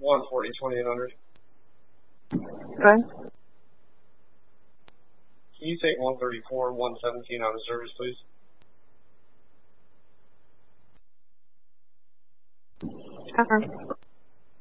140, 2800. Okay. Can you take 134, 117 out of service, please?